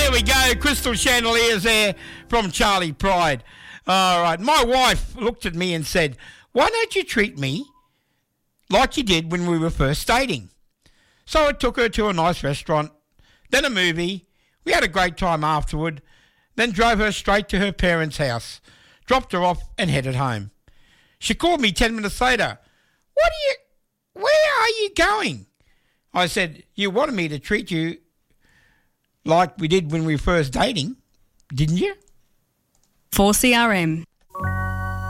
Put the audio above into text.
There we go. Crystal chandeliers there from Charlie Pride. All right. My wife looked at me and said, why don't you treat me like you did when we were first dating? So I took her to a nice restaurant, then a movie. We had a great time afterward, then drove her straight to her parents' house, dropped her off and headed home. She called me 10 minutes later. Where are you going? I said, you wanted me to treat you like we did when we were first dating, didn't you? 4CRM.